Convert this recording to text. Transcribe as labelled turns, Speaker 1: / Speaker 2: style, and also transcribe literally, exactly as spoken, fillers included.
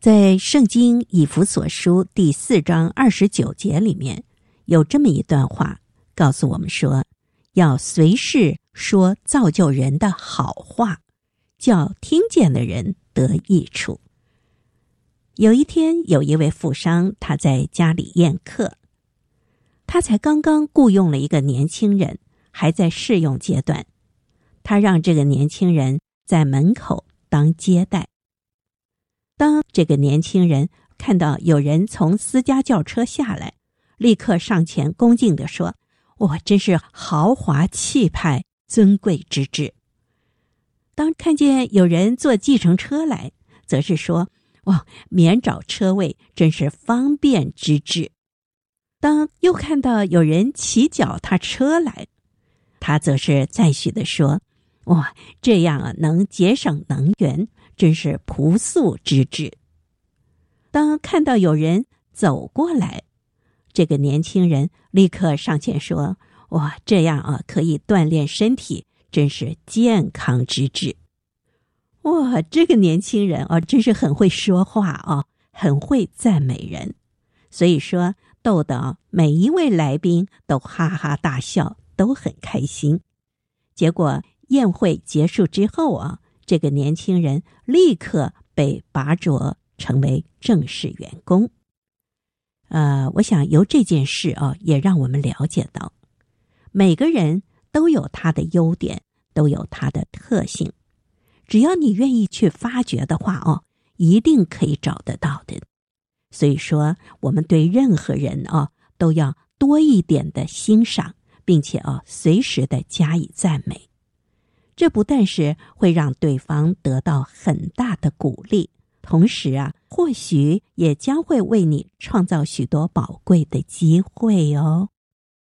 Speaker 1: 在圣经以弗所书第四章二十九节里面，有这么一段话告诉我们说，要随时说造就人的好话，叫听见的人得益处。有一天，有一位富商，他在家里宴客，他才刚刚雇佣了一个年轻人，还在试用阶段。他让这个年轻人在门口当接待。当这个年轻人看到有人从私家轿车下来，立刻上前恭敬地说：哇，真是豪华气派，尊贵之至。当看见有人坐计程车来，则是说：哇，免找车位，真是方便之至。当又看到有人骑脚踏车来，他则是赞许地说：哇，这样啊，能节省能源，真是朴素之至。当看到有人走过来，这个年轻人立刻上前说：哇，这样啊，可以锻炼身体，真是健康之至。哇，这个年轻人啊，真是很会说话啊，很会赞美人。所以说，逗得每一位来宾都哈哈大笑，都很开心。结果宴会结束之后啊，这个年轻人立刻被拔擢成为正式员工。呃，我想由这件事啊，也让我们了解到，每个人都有他的优点，都有他的特性。只要你愿意去发掘的话哦，一定可以找得到的。所以说，我们对任何人哦，都要多一点的欣赏，并且哦，随时的加以赞美。这不但是会让对方得到很大的鼓励，同时啊，或许也将会为你创造许多宝贵的机会哦。